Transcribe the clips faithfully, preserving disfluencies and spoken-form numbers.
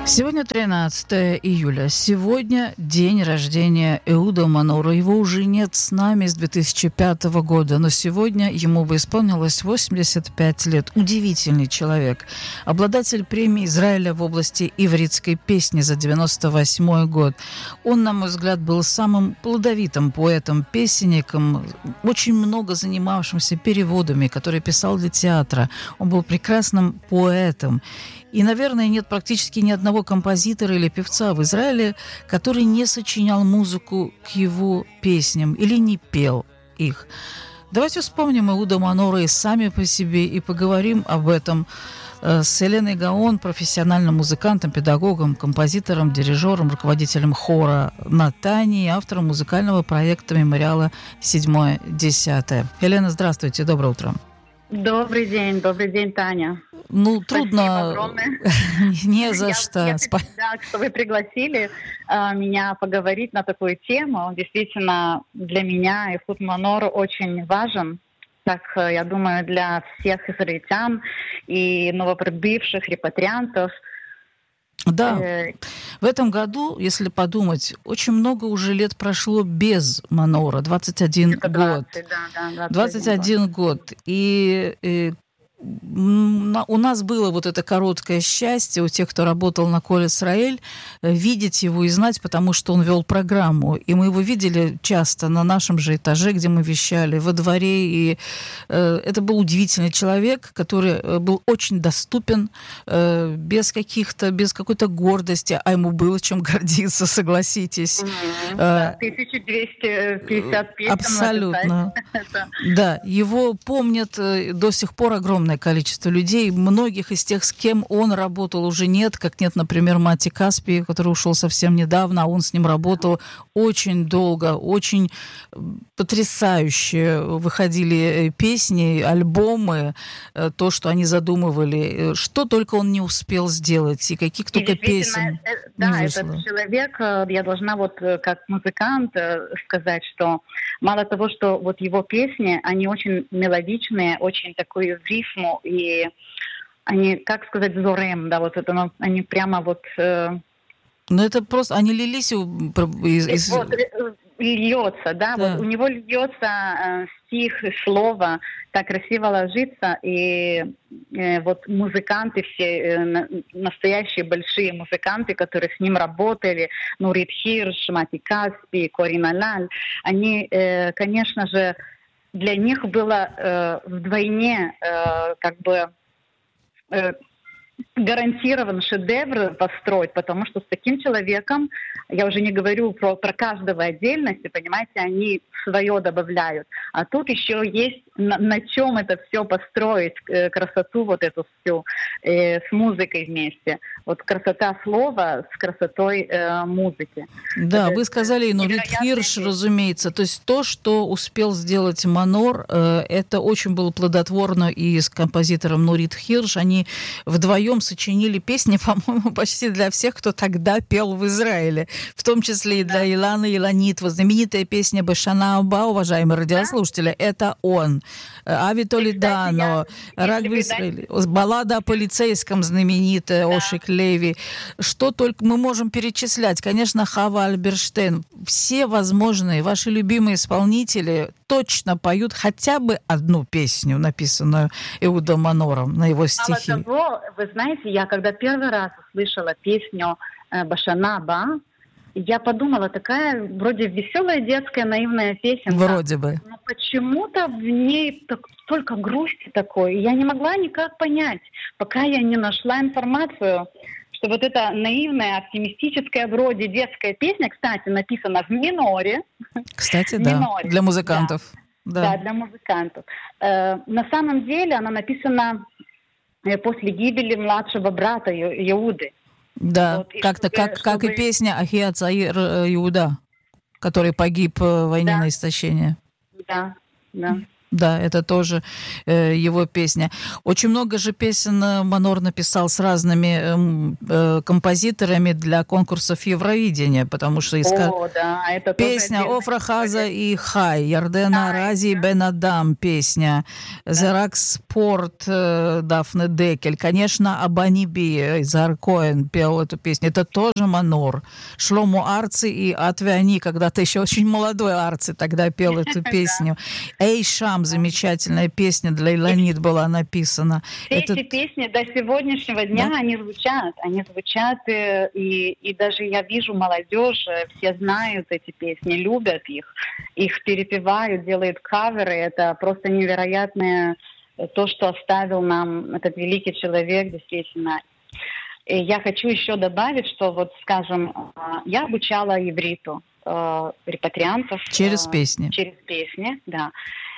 Сегодня тринадцатое июля. Сегодня день рождения Эуда Манора. Его уже нет с нами с две тысячи пятого года, но сегодня ему бы исполнилось восемьдесят пять лет. Удивительный человек. Обладатель премии Израиля в области ивритской песни за девяносто восьмой год. Он, на мой взгляд, был самым плодовитым поэтом-песенником, очень много занимавшимся переводами, который писал для театра. Он был прекрасным поэтом. И, наверное, нет практически ни одного композитора или певца в Израиле, который не сочинял музыку к его песням или не пел их. Давайте вспомним Эуда Манора и сами по себе и поговорим об этом с Еленой Гаон, профессиональным музыкантом, педагогом, композитором, дирижером, руководителем хора Натании, автором музыкального проекта мемориала «Седьмое десятое». Елена, здравствуйте, доброе утро. Добрый день, добрый день, Таня. Ну, трудно. Не за я, что. Я рада, что вы пригласили э, меня поговорить на такую тему. Он действительно для меня, Эуд Манор, очень важен. Так, я думаю, для всех израильтян и новоприбывших репатриантов. Да, в этом году, если подумать, очень много уже лет прошло без Манора, двадцать один год. двадцать, да, да, двадцать один год. И, и у нас было вот это короткое счастье у тех, кто работал на Коль Исраэль, видеть его и знать, потому что он вел программу. И мы его видели часто на нашем же этаже, где мы вещали, во дворе. И э, это был удивительный человек, который был очень доступен, э, без каких-то, без какой-то гордости, а ему было чем гордиться, согласитесь. Mm-hmm. Да, тысяча двести пятьдесят песен. Абсолютно. Да, его помнят до сих пор огромное количество людей. Многих из тех, с кем он работал, уже нет. Как нет, например, Мати Каспи, который ушел совсем недавно, а он с ним работал очень долго. Очень потрясающе выходили песни, альбомы, то, что они задумывали. Что только он не успел сделать, и каких только песен да, не вышло. Этот человек, я должна вот как музыкант сказать, что мало того, что вот его песни, они очень мелодичные, очень такой в рифму, и они, как сказать, зорем, да, вот это, ну, они прямо вот... Э... Ну, это просто, они лились из... из... Вот, льется, да, да, вот у него льется э, стих, слово, так красиво ложится, и э, вот музыканты все, э, настоящие большие музыканты, которые с ним работали, Нурит Хирш, Мати Каспи, Корин Алаль, они, э, конечно же, для них было э, вдвойне э, как бы э, гарантирован шедевр построить, потому что с таким человеком, я уже не говорю про, про каждого отдельности, понимаете, они свое добавляют. А тут еще есть на, на чем это все построить, э, красоту вот эту всю, э, с музыкой вместе. Вот красота слова с красотой э, музыки. Да, это, вы сказали, и Нурит Хирш, разумеется. То есть то, что успел сделать Манор, э, это очень было плодотворно и с композитором Нурит Хирш. Они вдвоем сочинили песни, по-моему, почти для всех, кто тогда пел в Израиле. В том числе и для да. Иланы Иланитова. Знаменитая песня «Башана Аба», уважаемые радиослушатели, да? Это он. Ави Толидано, Рагби Израиль, баллада о полицейском знаменитая, да. Ошик Леви. Что только мы можем перечислять. Конечно, Хава Альберштейн. Все возможные ваши любимые исполнители точно поют хотя бы одну песню, написанную Эудом Манором на его стихи. Мало того, вы знаете, я когда первый раз услышала песню «Башана Аба», я подумала, такая вроде веселая детская наивная песенка. Вроде бы. Но почему-то в ней так, столько грусти такой. Я не могла никак понять, пока я не нашла информацию, что вот эта наивная, оптимистическая вроде детская песня, кстати, написана в миноре. Кстати, да, миноре. Для музыкантов. Да, да. да для музыкантов. Э, на самом деле она написана после гибели младшего брата Иуды. Да, вот, как-то чтобы, как, чтобы... как и песня «Ахия Цаир Иуда», который погиб в войне да. на истощение. Да, да. Да, это тоже э, его песня. Очень много же песен Манор написал с разными э, композиторами для конкурсов Евровидения, потому что иска... О, да, это песня Офра Хаза и Хай, Ярдена Рази Бен Адам песня, Зеракс Спорт э, Дафне Декель, конечно, Абани Би, Изар Коэн пел эту песню, это тоже Манор. Шломо Арци и Атвиани, когда-то еще очень молодой Арци тогда пел эту песню. Эй Шам, замечательная песня для Иланит была написана. Все Это... эти песни до сегодняшнего дня, да? они звучат. Они звучат, и, и даже я вижу молодежь, все знают эти песни, любят их. Их перепевают, делают каверы. Это просто невероятное то, что оставил нам этот великий человек, действительно. И я хочу еще добавить, что вот, скажем, я обучала ивриту э, репатриантов. Через э, песни. Через песни, да.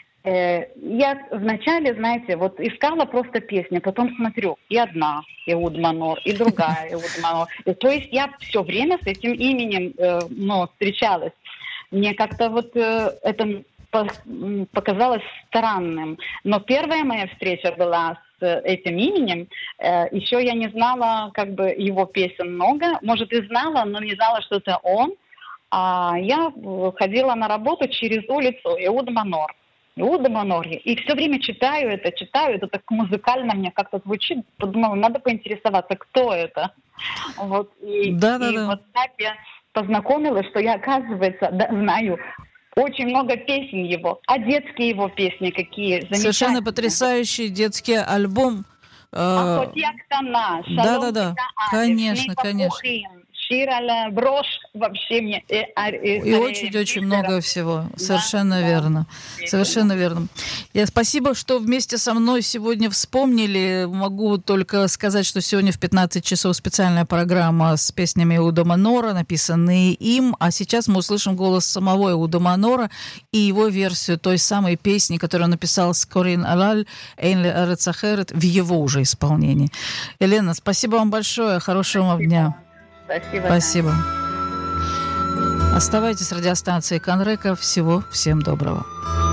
Я вначале, знаете, вот искала просто песни, потом смотрю, и одна Эуд Манор, и другая Эуд Манор. И, то есть я все время с этим именем э, ну, встречалась. Мне как-то вот э, это показалось странным. Но первая моя встреча была с этим именем. Э, еще я не знала как бы его песен много. Может, и знала, но не знала, что это он. А я ходила на работу через улицу Эуд Манор. Иуда Манорье. И все время читаю это, читаю, это так музыкально мне как-то звучит. Подумала, надо поинтересоваться, кто это. Вот. И, да, да, и да. вот так я познакомилась, что я, оказывается, да, знаю очень много песен его. А детские его песни какие замечательные. Совершенно потрясающий детский альбом. А хоть я ктана, да, да, да, конечно, конечно. Шираля, брошь вообще мне. И, и очень-очень много всего. Совершенно да, верно. Да, Совершенно верно. Я спасибо, что вместе со мной сегодня вспомнили. Могу только сказать, что сегодня в пятнадцать часов специальная программа с песнями Эуда Манора, написанные им. А сейчас мы услышим голос самого Эуда Манора и его версию той самой песни, которую он написал с Корин Алаль «Эйн ле арец ахерет» в его уже исполнении. Елена, спасибо вам большое. Хорошего вам дня. Спасибо. Спасибо. Оставайтесь с радиостанцией Канрека. Всего всем доброго.